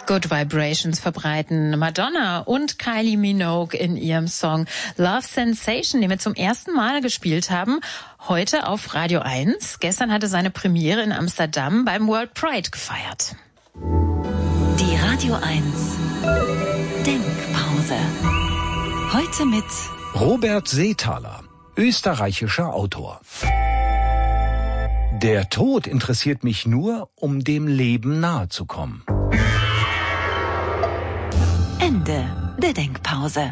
Good Vibrations verbreiten Madonna und Kylie Minogue in ihrem Song Love Sensation, den wir zum ersten Mal gespielt haben, heute auf Radio 1. Gestern hatte seine Premiere in Amsterdam beim World Pride gefeiert. Die Radio 1 Denkpause. Heute mit Robert Seethaler, österreichischer Autor. Der Tod interessiert mich nur, um dem Leben nahe zu kommen. Ende der Denkpause.